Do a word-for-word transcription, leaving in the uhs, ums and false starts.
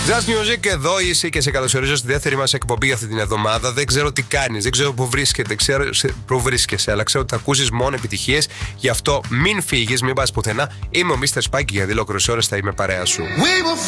Just Music, εδώ είσαι και σε καλωσορίζω στη δεύτερη μας εκπομπή αυτή την εβδομάδα. Δεν ξέρω τι κάνεις, δεν ξέρω πού βρίσκεται, ξέρω πού βρίσκεσαι, αλλά ξέρω ότι θα ακούσεις μόνο επιτυχίες. Γι' αυτό μην φύγεις, μην πας πουθενά. Είμαι ο μίστερ Spike και για δύο ολόκληρες ώρες θα είμαι παρέα σου.